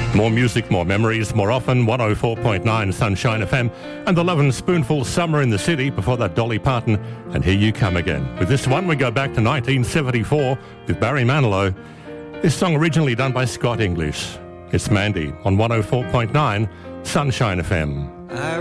More music, more memories, more often. 104.9 Sunshine FM and the Love and Spoonful Summer in the City. Before that, Dolly Parton and Here You Come Again. With this one, we go back to 1974 with Barry Manilow. This song originally done by Scott English. It's Mandy on 104.9 Sunshine FM.